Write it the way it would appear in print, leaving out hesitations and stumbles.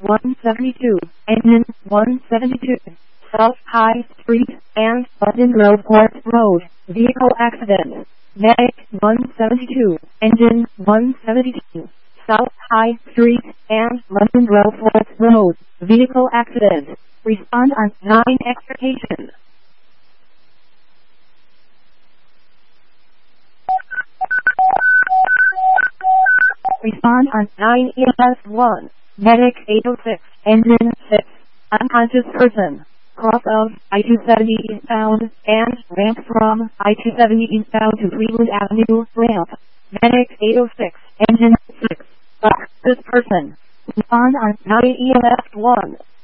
172, engine 172, South High Street and London Groveport Road, vehicle accident. Medic 172, engine 172, South High Street and London Groveport Road, vehicle accident. Respond on 9 extrication. Respond on 9 EMS1. Medic 806, engine 6, unconscious person. Cross of I-270 eastbound and ramp from I-270 eastbound to Cleveland Avenue ramp. Medic 806, engine 6, unconscious person. Respond on 9 EMS1.